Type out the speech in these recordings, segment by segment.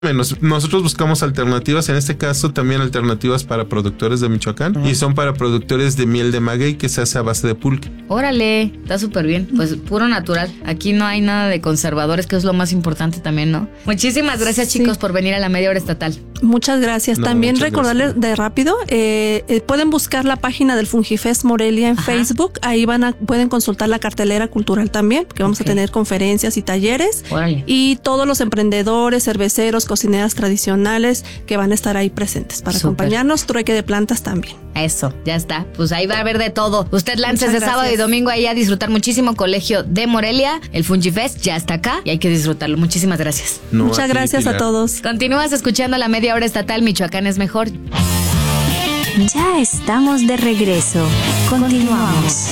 Nosotros buscamos alternativas, en este caso también alternativas para productores de Michoacán, y son para productores de miel de maguey que se hace a base de pulque. Órale, está súper bien. Pues puro natural. Aquí no hay nada de conservadores, que es lo más importante también, ¿no? Muchísimas gracias, chicos, por venir a la Media Hora Estatal. Muchas gracias. También muchas recordarles gracias. de rápido, pueden buscar la página del Fungifest Morelia en Facebook. Ahí pueden consultar la cartelera cultural también, que vamos a tener conferencias y talleres. Órale. Y todos los emprendedores, cerveceros, cocineras tradicionales que van a estar ahí presentes para acompañarnos. Trueque de plantas también. Eso, ya está. Pues ahí va a haber de todo. Usted láncese Muchas sábado y gracias. domingo ahí a disfrutar muchísimo Colegio de Morelia. El Fungifest ya está acá y hay que disfrutarlo. Muchísimas gracias. Muchas gracias a todos. Continúas escuchando la Media Hora Estatal. Michoacán es mejor. Ya estamos de regreso. Continuamos.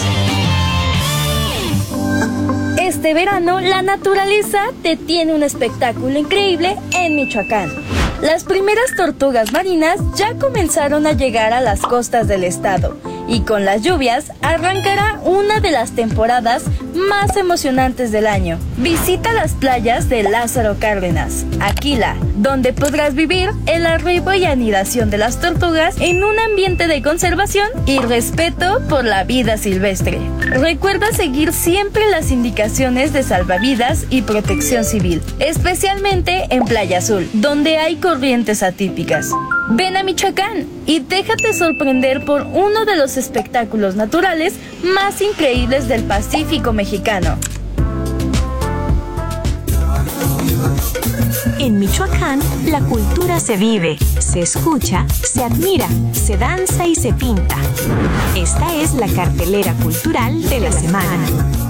Este verano, la naturaleza te tiene un espectáculo increíble en Michoacán. Las primeras tortugas marinas ya comenzaron a llegar a las costas del estado y con las lluvias arrancará una de las temporadas más emocionantes del año. Visita las playas de Lázaro Cárdenas, Aquila, donde podrás vivir el arribo y anidación de las tortugas en un ambiente de conservación y respeto por la vida silvestre. Recuerda seguir siempre las indicaciones de salvavidas y protección civil, especialmente en Playa Azul, donde hay corrientes atípicas. Ven a Michoacán y déjate sorprender por uno de los espectáculos naturales más increíbles del Pacífico mexicano. En Michoacán, la cultura se vive, se escucha, se admira, se danza y se pinta. Esta es la cartelera cultural de la semana.